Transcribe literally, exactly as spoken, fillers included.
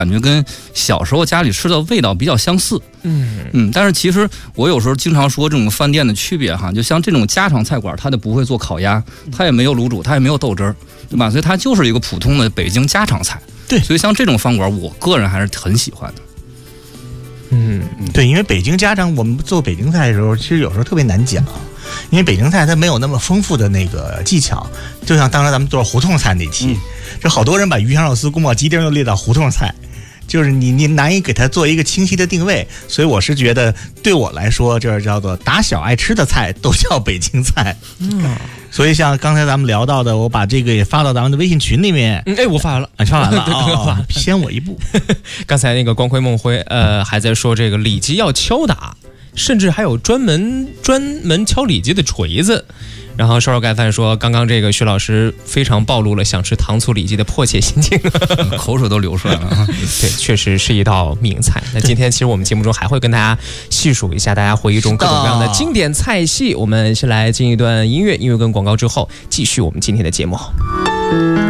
感觉跟小时候家里吃的味道比较相似。嗯嗯，但是其实我有时候经常说这种饭店的区别哈，就像这种家常菜馆，它就不会做烤鸭，它也没有卤煮，它也没有豆汁儿，对吧？所以它就是一个普通的北京家常菜。 对， 所以像这种饭馆，我个人还是很喜欢的。 嗯，对，因为北京家常，我们做北京菜的时候，其实有时候特别难讲，因为北京菜它没有那么丰富的那个技巧，就像当时咱们做胡同菜那期，这、嗯、好多人把鱼香肉丝、宫保鸡丁都列到胡同菜，就是你你难以给它做一个清晰的定位，所以我是觉得对我来说，这叫做打小爱吃的菜都叫北京菜。嗯。所以像刚才咱们聊到的，我把这个也发到咱们的微信群里面。 嗯，哎，我发完了， 你发完了啊、哦，先我一步。 刚才那个光辉梦辉，呃，还在说这个里脊要敲打，甚至还有专门专门敲里脊的锤子。然后烧肉盖饭说，刚刚这个徐老师非常暴露了想吃糖醋里脊的迫切心情， 口水都流出来了。 对，确实是一道名菜。那今天其实我们节目中还会跟大家细数一下大家回忆中各种各样的经典菜系。我们先来进一段音乐，音乐跟广告之后，继续我们今天的节目。